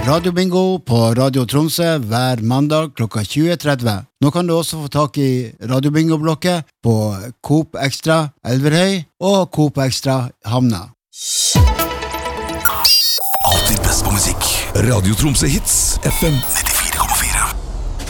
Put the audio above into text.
Radiobingo på Radio Tromsø hver mandag klokka 20.30. Nå kan du også få tak i Radiobingo-blokket på Coop Extra Elverhøy og Coop Extra Hamna. Alltid best på musikk. Radio Tromsø Hits FM 95.